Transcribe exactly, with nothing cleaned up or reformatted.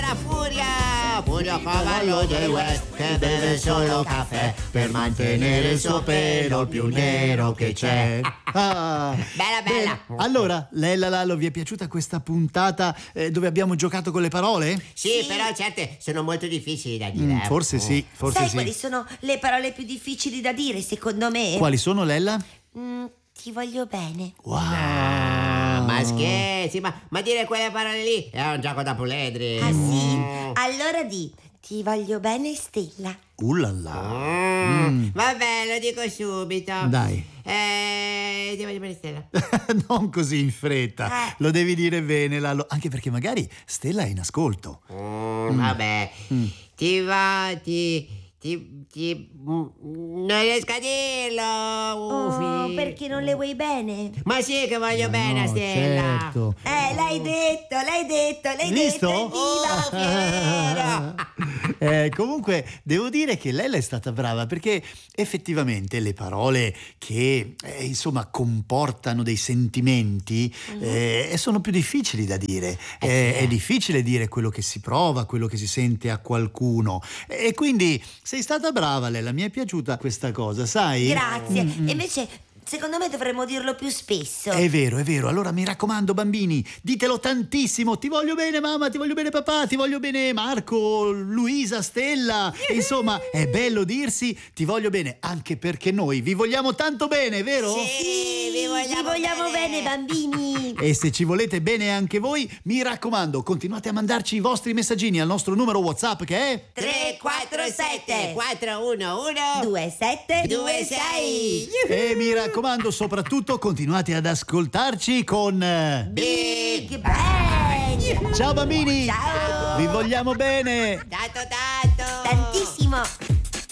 la Furia! Furia cavallo del West che beve solo caffè per mantenere il suo pelo il più nero che c'è. Ah, bella bella. Bene. Allora, Lella Lallo, vi è piaciuta questa puntata eh, dove abbiamo giocato con le parole? Sì, sì, però certe sono molto difficili da dire. Mm, forse sì, forse Sai sì. quali sono le parole più difficili da dire, secondo me? Quali sono, Lella? Mm, ti voglio bene. Wow. Ah, ma scherzi, ma, ma dire quelle parole lì è un gioco da puledri. Ah sì? Mm. Allora di ti voglio bene, Stella. Uh là là. Mm. Mm. Vabbè, lo dico subito. Dai. Eh, ti voglio bene, Stella. Non così in fretta. Eh. Lo devi dire bene, Lallo. Anche perché magari Stella è in ascolto. Mm, vabbè, Mm. ti va, ti, ti, ti, mm, non riesco a dirlo. Oh, Ufi. perché non le vuoi bene? Ma sì che voglio bene, No, Stella. certo. Eh, l'hai detto, l'hai detto, l'hai Visto? detto. Oh, fiero. Eh, comunque devo dire che Lella è stata brava perché effettivamente le parole che eh, insomma comportano dei sentimenti eh, sono più difficili da dire. Eh, è difficile dire quello che si prova, quello che si sente a qualcuno, e quindi sei stata brava, Lella, mi è piaciuta questa cosa, sai? Grazie. Mm, mm. E invece, secondo me dovremmo dirlo più spesso. È vero, è vero. Allora mi raccomando, bambini, ditelo tantissimo. Ti voglio bene, mamma, ti voglio bene, papà, ti voglio bene, Marco, Luisa, Stella. Insomma, è bello dirsi ti voglio bene, anche perché noi vi vogliamo tanto bene, vero? Sì, vi vogliamo, Vi vogliamo bene, bambini. E se ci volete bene anche voi, mi raccomando, continuate a mandarci i vostri messaggini al nostro numero WhatsApp che è tre quattro sette quattro uno uno due sette due sei. E mi raccomando, soprattutto continuate ad ascoltarci con eh, Big Bang. Ciao bambini! Ciao. Vi vogliamo bene! Tanto tanto. Tantissimo.